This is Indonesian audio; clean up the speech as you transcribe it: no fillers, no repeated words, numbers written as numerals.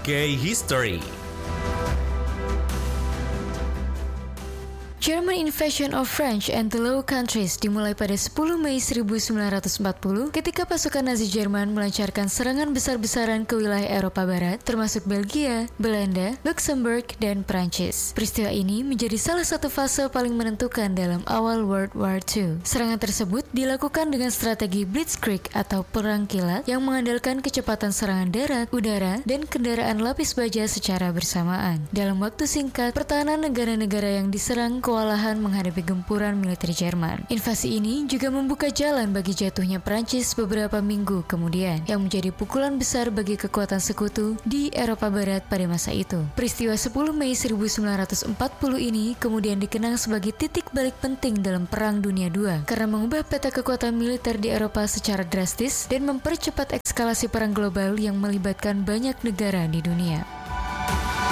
Gay History. German invasion of French and the Low Countries dimulai pada 10 Mei 1940 ketika pasukan Nazi Jerman melancarkan serangan besar-besaran ke wilayah Eropa Barat termasuk Belgia, Belanda, Luxembourg, dan Prancis. Peristiwa ini menjadi salah satu fase paling menentukan dalam awal World War II. Serangan tersebut dilakukan dengan strategi Blitzkrieg atau perang kilat yang mengandalkan kecepatan serangan darat, udara, dan kendaraan lapis baja secara bersamaan. Dalam waktu singkat, pertahanan negara-negara yang diserang kewalahan menghadapi gempuran militer Jerman. Invasi ini juga membuka jalan bagi jatuhnya Prancis beberapa minggu kemudian, yang menjadi pukulan besar bagi kekuatan sekutu di Eropa Barat pada masa itu. Peristiwa 10 Mei 1940 ini kemudian dikenang sebagai titik balik penting dalam Perang Dunia II karena mengubah peta kekuatan militer di Eropa secara drastis dan mempercepat eskalasi perang global yang melibatkan banyak negara di dunia.